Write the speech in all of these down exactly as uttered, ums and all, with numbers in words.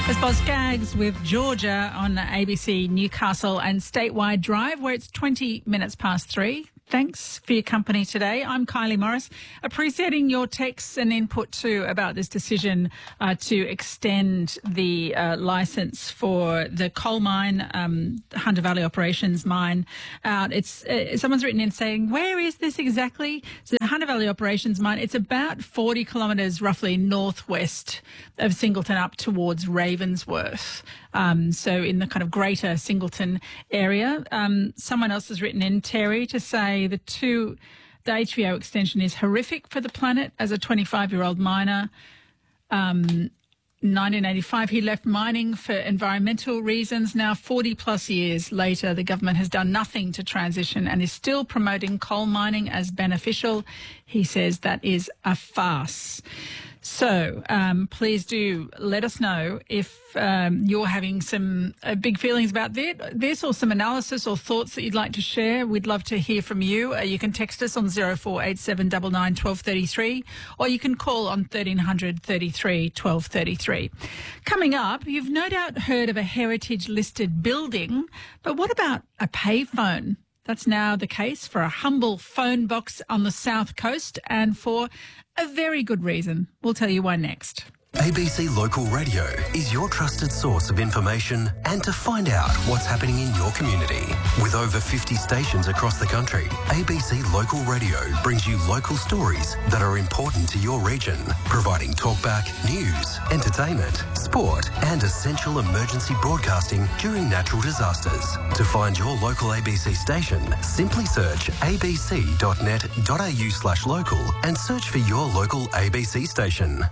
It's Boz Skaggs with Georgia on A B C Newcastle and Statewide Drive, where it's twenty minutes past three. Thanks for your company today. I'm Kylie Morris, appreciating your texts and input too about this decision uh, to extend the uh, licence for the coal mine, um, Hunter Valley Operations mine out. It's uh, someone's written in saying, where is this exactly? So the Hunter Valley Operations mine, it's about forty kilometres roughly northwest of Singleton up towards Ravensworth. Um, so in the kind of greater Singleton area. Um, someone else has written in, Terry, to say the two, the H V O extension is horrific for the planet. As a twenty-five-year-old miner, um, nineteen eighty-five, he left mining for environmental reasons. Now, forty plus years later, the government has done nothing to transition and is still promoting coal mining as beneficial. He says that is a farce. So um, please do let us know if um, you're having some uh, big feelings about this or some analysis or thoughts that you'd like to share. We'd love to hear from you. Uh, you can text us on zero four eight seven nine nine one two three three or you can call on thirteen hundred thirty-three twelve thirty-three. Coming up, you've no doubt heard of a heritage listed building, but what about a payphone? That's now the case for a humble phone box on the South Coast and for a very good reason. We'll tell you why next. A B C Local Radio is your trusted source of information and to find out what's happening in your community. With over fifty stations across the country, A B C Local Radio brings you local stories that are important to your region, providing talkback, news, entertainment, sport and essential emergency broadcasting during natural disasters. To find your local A B C station, simply search abc dot net dot a u slash local and search for your local A B C station.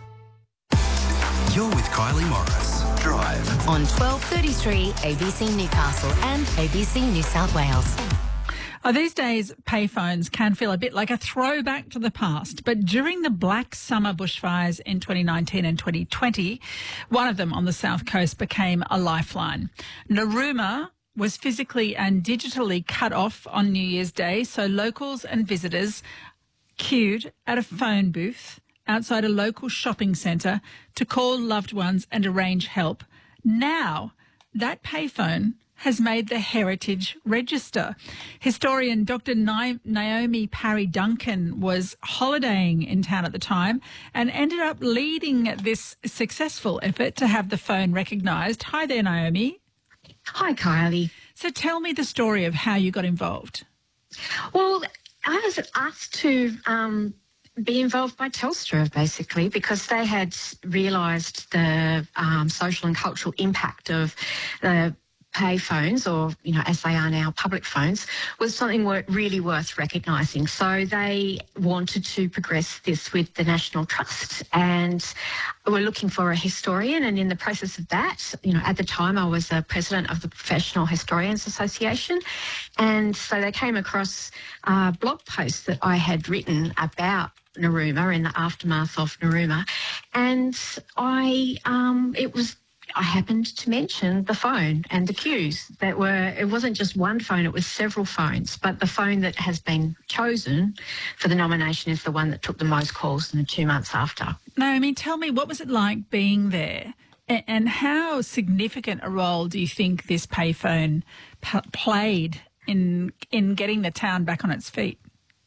You're with Kylie Morris. Drive. On twelve thirty-three A B C Newcastle and A B C New South Wales. Oh, these days, payphones can feel a bit like a throwback to the past. But during the Black Summer bushfires in twenty nineteen and twenty twenty, one of them on the South Coast became a lifeline. Narooma was physically and digitally cut off on New Year's Day, so locals and visitors queued at a phone booth outside a local shopping centre to call loved ones and arrange help. Now, that payphone has made the Heritage Register. Historian Doctor Naomi Parry Duncan was holidaying in town at the time and ended up leading this successful effort to have the phone recognised. Hi there, Naomi. Hi, Kylie. So tell me the story of how you got involved. Well, I was asked to um, be involved by Telstra, basically, because they had realised the um, social and cultural impact of the pay phones, or, you know, as they are now, public phones, was something wor- really worth recognising. So they wanted to progress this with the National Trust, and we're looking for a historian. And in the process of that, you know, at the time I was a president of the Professional Historians Association, and so they came across a blog post that I had written about Narooma in the aftermath of Narooma, and I, um, it was. I happened to mention the phone and the queues that were, it wasn't just one phone, it was several phones, but the phone that has been chosen for the nomination is the one that took the most calls in the two months after. Naomi, tell me, what was it like being there, and how significant a role do you think this payphone p- played in in getting the town back on its feet?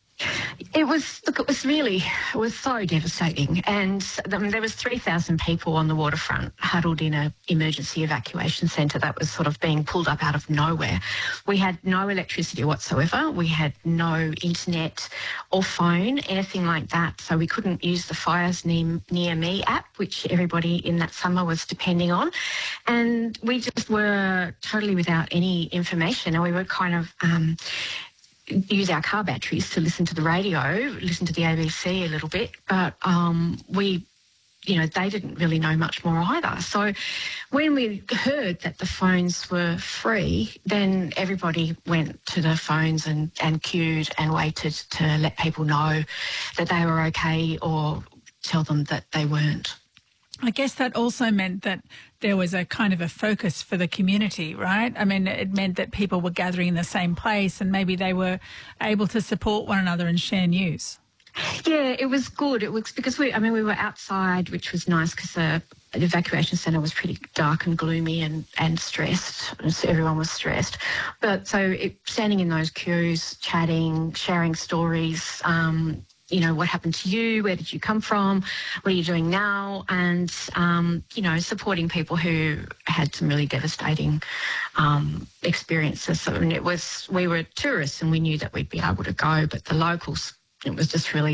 It was, look, it was really, it was so devastating. And I mean, there was three thousand people on the waterfront huddled in an emergency evacuation centre that was sort of being pulled up out of nowhere. We had no electricity whatsoever. We had no internet or phone, anything like that. So we couldn't use the Fires Near, Near Me app, which everybody in that summer was depending on. And we just were totally without any information. And we were kind of... Um, use our car batteries to listen to the radio, listen to the A B C a little bit, but um, we, you know, they didn't really know much more either. So when we heard that the phones were free, then everybody went to the phones and, and queued and waited to let people know that they were okay or tell them that they weren't. I guess that also meant that there was a kind of a focus for the community, right? I mean, it meant that people were gathering in the same place and maybe they were able to support one another and share news. Yeah, it was good. It was because we, I mean, we were outside, which was nice because the the evacuation centre was pretty dark and gloomy and, and stressed. So everyone was stressed. But so it, standing in those queues, chatting, sharing stories, um, you know, what happened to you? Where did you come from? What are you doing now? And, um, you know, supporting people who had some really devastating um, experiences. So, I mean, it was, we were tourists and we knew that we'd be able to go, but the locals, it was just really